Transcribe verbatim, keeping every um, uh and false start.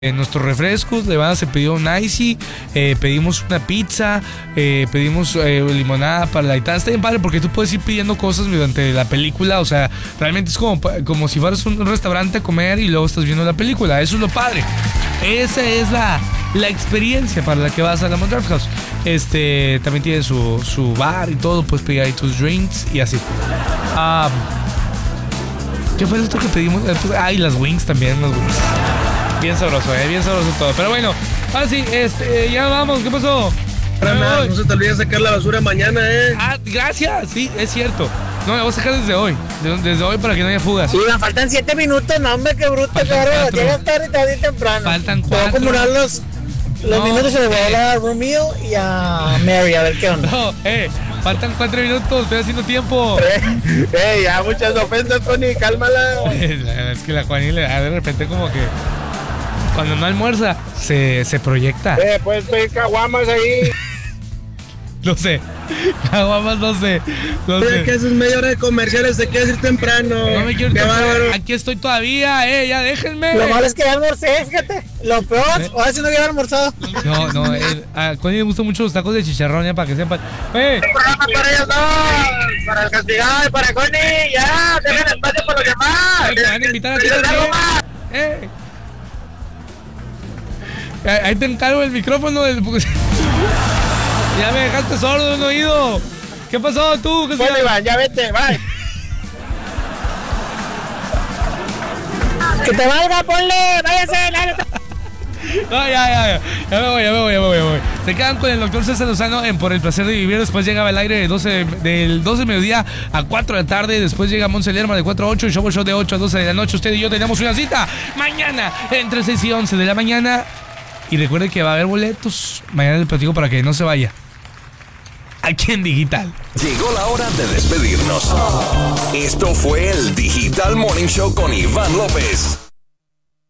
En nuestros refrescos, Levana se pidió un icy, eh, pedimos una pizza, eh, pedimos eh, limonada para la guitarra. Está bien padre porque tú puedes ir pidiendo cosas durante la película. O sea, realmente es como, como si fueras a un restaurante a comer y luego estás viendo la película. Eso es lo padre. Esa es la, la experiencia para la que vas a la Draft House. Este, también tiene su, su bar y todo. Puedes pedir ahí tus drinks y así. Ah, ¿qué fue esto que pedimos? Ah, y las wings también, las wings. Bien sabroso, eh, bien sabroso todo. Pero bueno, ahora sí, este, ya vamos, ¿qué pasó? No, no se te olvide sacar la basura mañana, eh. Ah, gracias, sí, es cierto. No, la voy a sacar desde hoy, desde hoy para que no haya fugas. Sí, me faltan siete minutos, no, hombre, qué bruto, cabrón. Llegas tarde y tarde temprano. Faltan cuatro. Voy a acumular los, los no. minutos y le voy a hablar a Romeo y a Mary, a ver qué onda. No, eh, faltan cuatro minutos, estoy haciendo tiempo. Eh, ya muchas ofensas, Tony, cálmala. Es que la Juani le da de repente como que cuando no almuerza, se, se proyecta. Eh, puedes pedir caguamas ahí. No sé. Caguamas, no sé. No Oye, sé. que haces media hora de comerciales, te quieres ir temprano. No me quiero ir Qué temprano. bárbaro. Aquí estoy todavía, eh, ya déjenme. Lo malo es que ya almorcé, fíjate. Lo peor, ¿Eh? ahora sí no había almorzado. No, no, eh, a Connie le gustan mucho los tacos de chicharrón, ya para que sepan. Eh. Programa para ellos dos, para el castigado y para Connie, ya, dejen espacio para los demás. Te van a invitar a ti ¿Quieres algo también. más? Eh. Ahí te encargo el micrófono del... Ya me dejaste sordo de un oído. ¿Qué pasó tú? ¿Qué Bueno, se... Iván, ya vete, bye. Que te valga, ponle, váyase, la No, ya, ya, ya. Ya me voy, ya me voy, ya me voy, ya me voy. Se quedan con el doctor César Lozano en Por el Placer de Vivir. Después llegaba el aire de doce, del doce de mediodía a cuatro de la tarde. Después llega Monse Lerma de cuatro a ocho. Y Show Show de ocho a doce de la noche. Usted y yo tenemos una cita mañana entre seis y once de la mañana. Y recuerde que va a haber boletos. Mañana les platico para que no se vaya. Aquí en Digital. Llegó la hora de despedirnos. Esto fue el Digital Morning Show con Iván López.